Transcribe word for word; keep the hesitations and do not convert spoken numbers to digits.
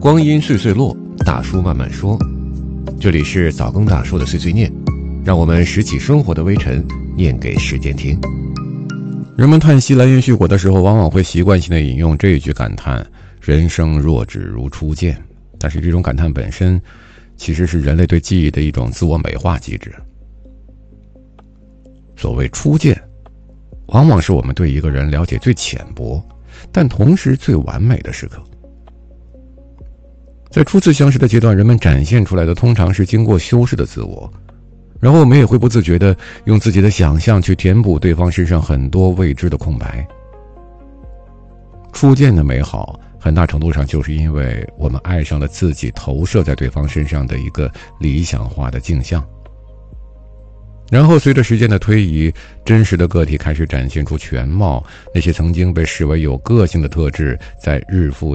光阴岁岁落，大叔慢慢说。这里是早更大叔的碎碎念，让我们拾起生活的微尘，念给时间听。人们叹息来源续火的时候，往往会习惯性的引用这一句感叹：人生若只如初见。但是这种感叹本身其实是人类对记忆的一种自我美化机制。所谓初见，往往是我们对一个人了解最浅薄但同时最完美的时刻。在初次相识的阶段，人们展现出来的通常是经过修饰的自我，然后我们也会不自觉地用自己的想象去填补对方身上很多未知的空白。初见的美好很大程度上就是因为我们爱上了自己投射在对方身上的一个理想化的镜像，然后随着时间的推移，真实的个体开始展现出全貌，那些曾经被视为有个性的特质在日复